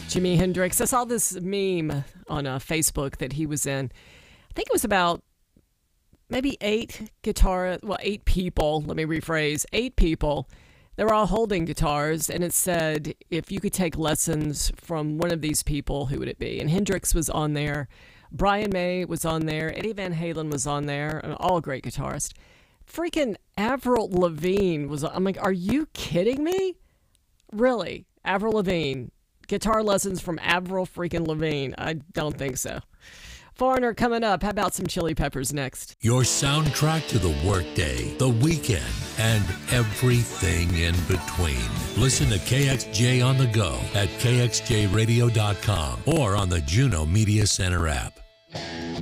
Jimi Hendrix. I saw this meme on Facebook that he was in. I think it was about maybe eight people. Let me rephrase. 8 people. They were all holding guitars, and it said, if you could take lessons from one of these people, who would it be? And Hendrix was on there. Brian May was on there. Eddie Van Halen was on there. All great guitarists. Freaking Avril Lavigne was on. I'm like, are you kidding me? Really? Avril Lavigne. Guitar lessons from Avril freaking Lavigne. I don't think so. Foreigner coming up. How about some Chili Peppers next? Your soundtrack to the workday, the weekend, and everything in between. Listen to KXJ on the go at kxjradio.com or on the Juno Media Center app.